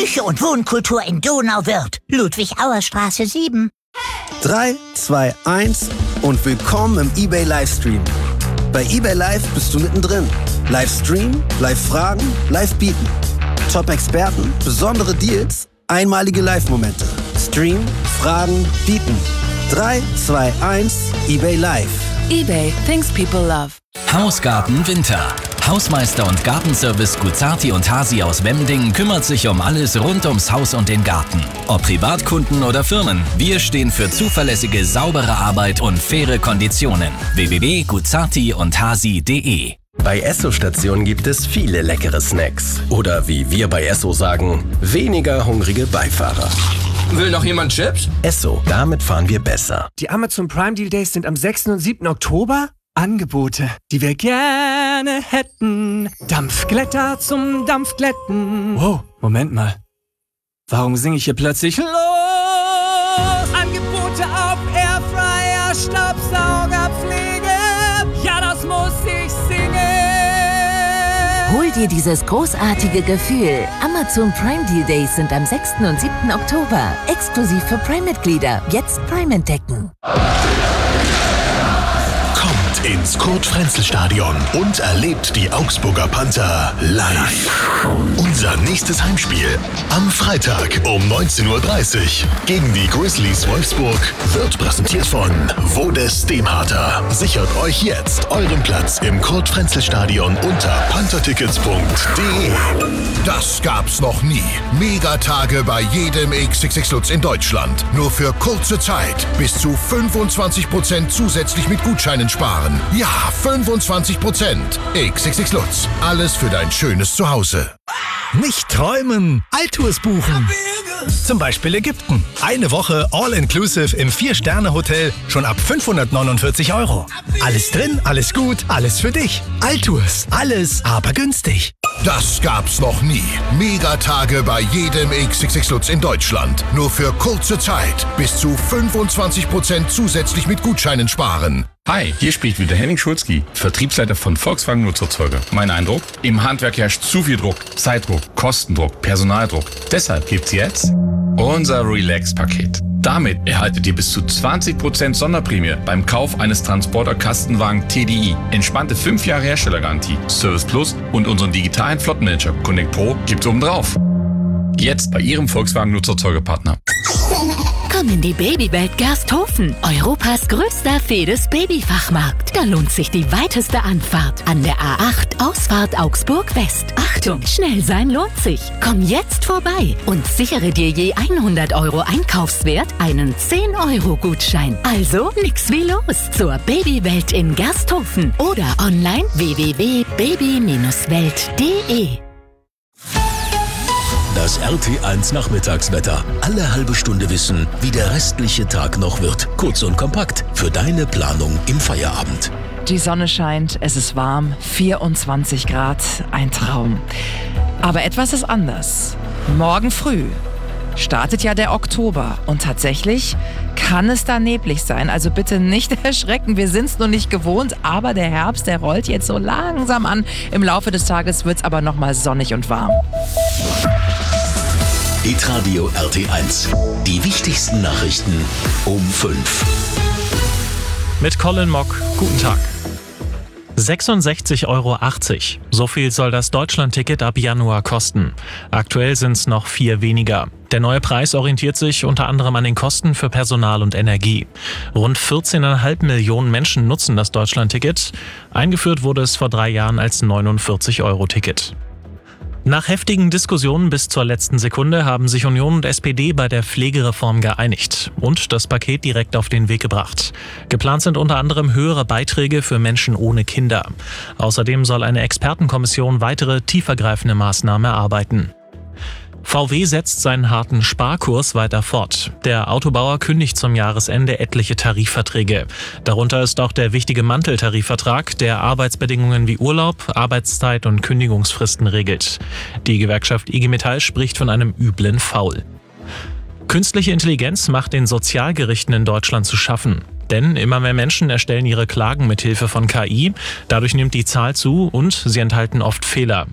Küche und Wohnkultur in Donauwörth. Ludwig-Auer-Straße 7. 3, 2, 1 und willkommen im eBay Livestream. Bei eBay Live bist du mittendrin. Livestream, Live-Fragen, Live-Bieten. Top-Experten, besondere Deals, einmalige Live-Momente. Stream, Fragen, Bieten. 3, 2, 1, eBay Live. eBay, things people love. Hausgarten Winter. Hausmeister und Gartenservice Guzzarti und Hasi aus Wemding kümmert sich um alles rund ums Haus und den Garten. Ob Privatkunden oder Firmen, wir stehen für zuverlässige, saubere Arbeit und faire Konditionen. www.guzzartiundhasi.de. Bei Esso-Stationen gibt es viele leckere Snacks. Oder wie wir bei Esso sagen, weniger hungrige Beifahrer. Will noch jemand Chips? Esso, damit fahren wir besser. Die Amazon Prime Deal Days sind am 6. und 7. Oktober. Angebote, die wir gerne hätten. Dampfglätter zum Dampfglätten. Wow, Moment mal. Warum singe ich hier plötzlich los? Angebote auf Airfryer, Staubsaugerpflege. Ja, das muss ich singen. Hol dir dieses großartige Gefühl. Amazon Prime Deal Days sind am 6. und 7. Oktober. Exklusiv für Prime-Mitglieder. Jetzt Prime entdecken. Ins Kurt-Frenzel-Stadion und erlebt die Augsburger Panther live. Unser nächstes Heimspiel am Freitag um 19:30 Uhr gegen die Grizzlies Wolfsburg wird präsentiert von Vodes Demharter. Sichert euch jetzt euren Platz im Kurt-Frenzel-Stadion unter panthertickets.de. Das gab's noch nie. Megatage bei jedem XXX Lutz in Deutschland. Nur für kurze Zeit. Bis zu 25% zusätzlich mit Gutscheinen sparen. Ja, 25%. XXX Lutz. Alles für dein schönes Zuhause. Nicht träumen, Alltours buchen. Zum Beispiel Ägypten. Eine Woche All-Inclusive im 4-Sterne-Hotel schon ab 549 €. Alles drin, alles gut, alles für dich. Alltours, alles aber günstig. Das gab's noch nie. Megatage bei jedem XXX Lutz in Deutschland. Nur für kurze Zeit. Bis zu 25% zusätzlich mit Gutscheinen sparen. Hi, hier spricht wieder Henning Schulzki, Vertriebsleiter von Volkswagen Nutzerzeuger. Mein Eindruck? Im Handwerk herrscht zu viel Druck, Zeitdruck, Kostendruck, Personaldruck. Deshalb gibt's jetzt unser Relax-Paket. Damit erhaltet ihr bis zu 20% Sonderprämie beim Kauf eines Transporter-Kastenwagen TDI. Entspannte 5 Jahre Herstellergarantie, Service Plus und unseren digitalen Flottenmanager Connect Pro gibt's obendrauf. Jetzt bei Ihrem Volkswagen Nutzerzeugerpartner. Komm in die Babywelt Gersthofen, Europas größter Fedes-Babyfachmarkt. Da lohnt sich die weiteste Anfahrt an der A8 Ausfahrt Augsburg West. Achtung, schnell sein lohnt sich. Komm jetzt vorbei und sichere dir je 100 € Einkaufswert einen 10-€-Gutschein. Also nix wie los zur Babywelt in Gersthofen oder online www.baby-welt.de. Das RT1 Nachmittagswetter. Alle halbe Stunde wissen, wie der restliche Tag noch wird. Kurz und kompakt für deine Planung im Feierabend. Die Sonne scheint, es ist warm, 24 Grad, ein Traum. Aber etwas ist anders. Morgen früh startet ja der Oktober und tatsächlich kann es da neblig sein. Also bitte nicht erschrecken, wir sind es noch nicht gewohnt, aber der Herbst, der rollt jetzt so langsam an. Im Laufe des Tages wird es aber nochmal sonnig und warm. Hitradio RT1. Die wichtigsten Nachrichten um 5. Mit Colin Mock, guten Tag. 66,80 €. So viel soll das Deutschland-Ticket ab Januar kosten. Aktuell sind es noch 4 weniger. Der neue Preis orientiert sich unter anderem an den Kosten für Personal und Energie. Rund 14,5 Millionen Menschen nutzen das Deutschland-Ticket. Eingeführt wurde es vor 3 Jahren als 49-Euro-Ticket. Nach heftigen Diskussionen bis zur letzten Sekunde haben sich Union und SPD bei der Pflegereform geeinigt und das Paket direkt auf den Weg gebracht. Geplant sind unter anderem höhere Beiträge für Menschen ohne Kinder. Außerdem soll eine Expertenkommission weitere tiefergreifende Maßnahmen erarbeiten. VW setzt seinen harten Sparkurs weiter fort. Der Autobauer kündigt zum Jahresende etliche Tarifverträge. Darunter ist auch der wichtige Manteltarifvertrag, der Arbeitsbedingungen wie Urlaub, Arbeitszeit und Kündigungsfristen regelt. Die Gewerkschaft IG Metall spricht von einem üblen Faul. Künstliche Intelligenz macht den Sozialgerichten in Deutschland zu schaffen. Denn immer mehr Menschen erstellen ihre Klagen mit Hilfe von KI. Dadurch nimmt die Zahl zu und sie enthalten oft Fehler.